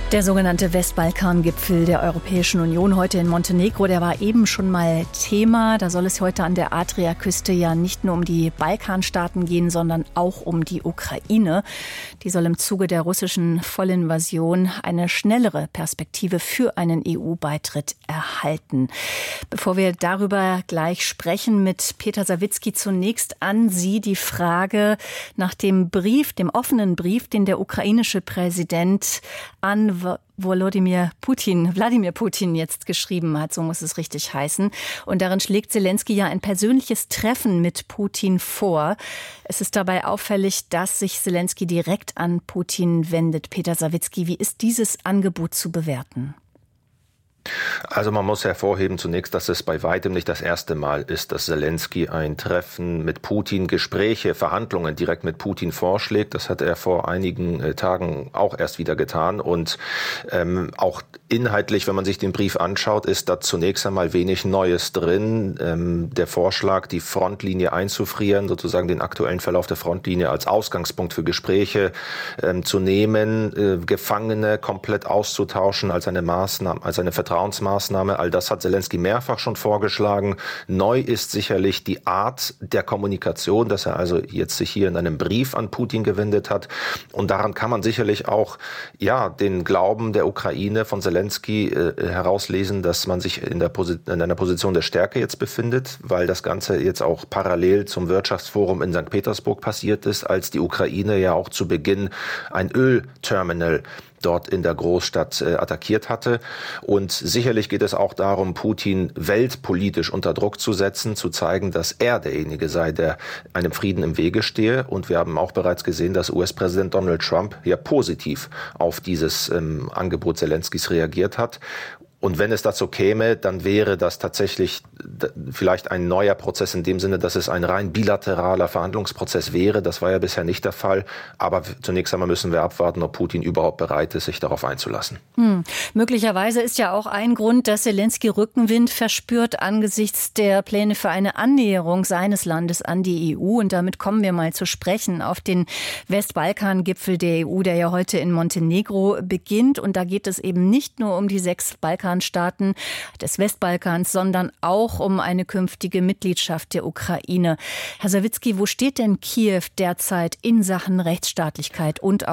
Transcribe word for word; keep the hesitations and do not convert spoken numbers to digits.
Der sogenannte Westbalkan-Gipfel der Europäischen Union heute in Montenegro, der war eben schon mal Thema. Da soll es heute an der Adriaküste ja nicht nur um die Balkanstaaten gehen, sondern auch um die Ukraine. Die soll im Zuge der russischen Vollinvasion eine schnellere Perspektive für einen E U-Beitritt erhalten. Bevor wir darüber gleich sprechen mit Peter Sawicki, zunächst an Sie die Frage nach dem Brief, dem offenen Brief, den der ukrainische Präsident an Volodymyr Putin, Wladimir Putin jetzt geschrieben hat, so muss es richtig heißen. Und darin schlägt Selenskyj ja ein persönliches Treffen mit Putin vor. Es ist dabei auffällig, dass sich Selenskyj direkt an Putin wendet. Peter Sawicki, wie ist dieses Angebot zu bewerten? Also man muss hervorheben zunächst, dass es bei weitem nicht das erste Mal ist, dass Selenskyj ein Treffen mit Putin, Gespräche, Verhandlungen direkt mit Putin vorschlägt. Das hat er vor einigen äh, Tagen auch erst wieder getan. Und ähm, auch inhaltlich, wenn man sich den Brief anschaut, ist da zunächst einmal wenig Neues drin. Ähm, der Vorschlag, die Frontlinie einzufrieren, sozusagen den aktuellen Verlauf der Frontlinie als Ausgangspunkt für Gespräche ähm, zu nehmen, äh, Gefangene komplett auszutauschen als eine Maßnahme, als eine Vertrauensmaßnahme, all das hat Selenskyj mehrfach schon vorgeschlagen. Neu ist sicherlich die Art der Kommunikation, dass er also jetzt sich hier in einem Brief an Putin gewendet hat. Und daran kann man sicherlich auch ja den Glauben der Ukraine von Selenskyj äh, herauslesen, dass man sich in, der Posi- in einer Position der Stärke jetzt befindet, weil das Ganze jetzt auch parallel zum Wirtschaftsforum in Sankt Petersburg passiert ist, als die Ukraine ja auch zu Beginn ein Ölterminal dort in der Großstadt äh, attackiert hatte. Und sicherlich geht es auch darum, Putin weltpolitisch unter Druck zu setzen, zu zeigen, dass er derjenige sei, der einem Frieden im Wege stehe. Und wir haben auch bereits gesehen, dass U S-Präsident Donald Trump ja positiv auf dieses ähm, Angebot Selenskyjs reagiert hat. Und wenn es dazu käme, dann wäre das tatsächlich vielleicht ein neuer Prozess in dem Sinne, dass es ein rein bilateraler Verhandlungsprozess wäre. Das war ja bisher nicht der Fall. Aber zunächst einmal müssen wir abwarten, ob Putin überhaupt bereit ist, sich darauf einzulassen. Hm. Möglicherweise ist ja auch ein Grund, dass Selenskyj Rückenwind verspürt angesichts der Pläne für eine Annäherung seines Landes an die E U. Und damit kommen wir mal zu sprechen auf den Westbalkan-Gipfel der E U, der ja heute in Montenegro beginnt. Und da geht es eben nicht nur um die sechs Balkan Staaten des Westbalkans, sondern auch um eine künftige Mitgliedschaft der Ukraine. Herr Sawicki, wo steht denn Kiew derzeit in Sachen Rechtsstaatlichkeit und